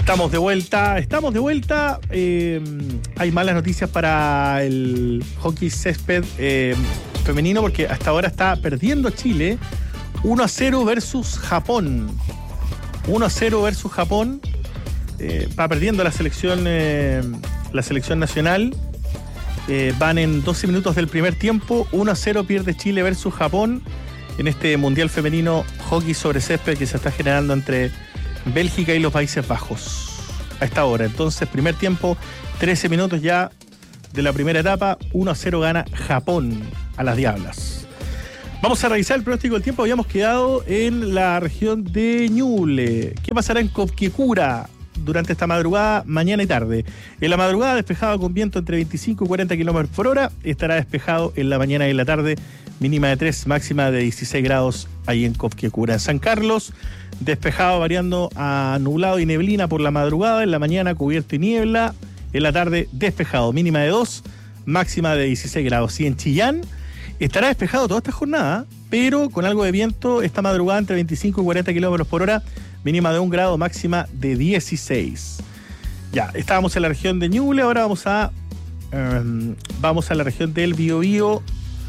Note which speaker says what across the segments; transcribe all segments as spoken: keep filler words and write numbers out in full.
Speaker 1: Estamos de vuelta, estamos de vuelta. Eh, hay malas noticias para el hockey césped eh, femenino porque hasta ahora está perdiendo Chile uno a cero versus Japón. uno a cero versus Japón. Eh, va perdiendo la selección, eh, la selección nacional. Eh, van en doce minutos del primer tiempo. uno a cero pierde Chile versus Japón en este Mundial Femenino Hockey sobre Césped que se está generando entre Bélgica y los Países Bajos a esta hora. Entonces, primer tiempo, trece minutos ya de la primera etapa, uno a cero gana Japón a las Diablas. Vamos a revisar el pronóstico del tiempo. Habíamos quedado en la región de Ñuble. ¿Qué pasará en Copquecura durante esta madrugada, mañana y tarde? En la madrugada despejado con viento entre veinticinco y cuarenta kilómetros por hora. Estará despejado en la mañana y en la tarde, mínima de tres, máxima de dieciséis grados ahí en Copquecura. En San Carlos, despejado variando a nublado y neblina por la madrugada, en la mañana cubierto y niebla, en la tarde despejado, mínima de dos, máxima de dieciséis grados. Y en Chillán estará despejado toda esta jornada, pero con algo de viento esta madrugada entre veinticinco y cuarenta kilómetros por hora, mínima de un grado, máxima de dieciséis. Ya, estábamos en la región de Ñuble, ahora vamos a um, vamos a la región del Biobío.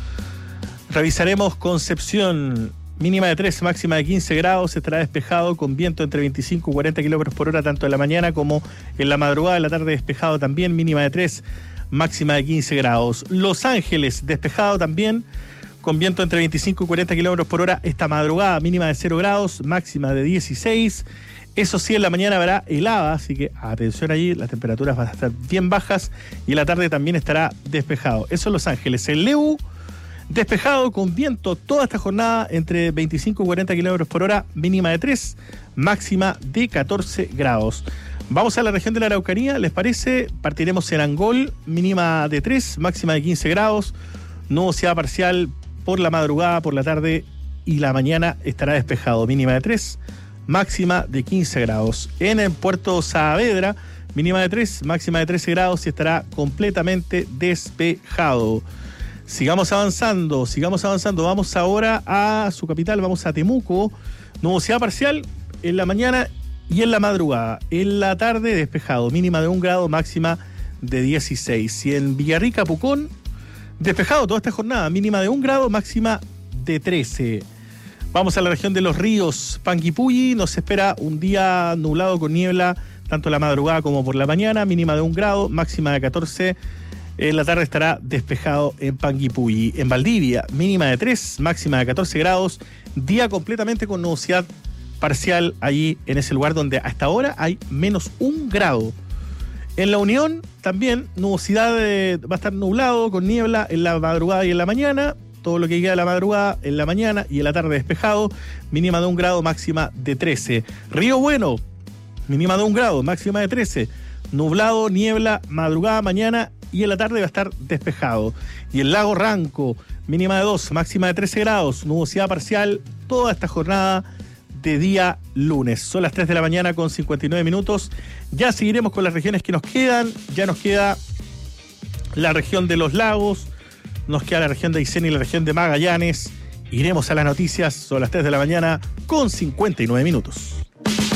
Speaker 1: Revisaremos Concepción, mínima de tres, máxima de quince grados, estará despejado con viento entre veinticinco y cuarenta kilómetros por hora, tanto en la mañana como en la madrugada, en la tarde despejado también, mínima de tres, máxima de quince grados. Los Ángeles, despejado también, con viento entre veinticinco y cuarenta kilómetros por hora esta madrugada, mínima de cero grados, máxima de dieciséis. Eso sí, en la mañana habrá helada, así que atención allí, las temperaturas van a estar bien bajas y en la tarde también estará despejado. Eso en Los Ángeles. En Leu, despejado con viento toda esta jornada entre veinticinco y cuarenta kilómetros por hora, mínima de tres, máxima de catorce grados. Vamos a la región de la Araucanía, ¿les parece? Partiremos en Angol, mínima de tres, máxima de quince grados, nubosidad parcial por la madrugada, por la tarde y la mañana estará despejado, mínima de tres, máxima de quince grados. En el puerto Saavedra, mínima de tres, máxima de trece grados y estará completamente despejado. Sigamos avanzando, sigamos avanzando. Vamos ahora a su capital, vamos a Temuco. Nubosidad parcial en la mañana y en la madrugada. En la tarde despejado, mínima de un grado, máxima de dieciséis. Y en Villarrica, Pucón, despejado toda esta jornada, mínima de un grado, máxima de trece. Vamos a la región de Los Ríos, Panguipulli. Nos espera un día nublado con niebla, tanto en la madrugada como por la mañana, mínima de un grado, máxima de catorce. En la tarde estará despejado en Panguipulli. En Valdivia, mínima de tres, máxima de catorce grados. Día completamente con nubosidad parcial allí en ese lugar donde hasta ahora hay menos un grado. En La Unión también nubosidad, de, va a estar nublado con niebla en la madrugada y en la mañana. Todo lo que queda de la madrugada en la mañana y en la tarde despejado. Mínima de un grado, máxima de trece. Río Bueno, mínima de un grado, máxima de trece. Nublado, niebla, madrugada, mañana y en la tarde va a estar despejado. Y el Lago Ranco, mínima de dos, máxima de trece grados, nubosidad parcial toda esta jornada de día lunes. Son las tres de la mañana con cincuenta y nueve minutos. Ya seguiremos con las regiones que nos quedan. Ya nos queda la región de los lagos, nos queda la región de Aysén y la región de Magallanes. Iremos a las noticias. Son las tres de la mañana con cincuenta y nueve minutos.